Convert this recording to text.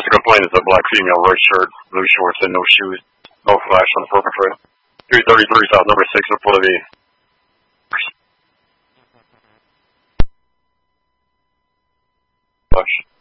to complain is a black female, red shirt, blue shorts, and no shoes. No flash on the perpetrator. 333 South number 6 report the flash.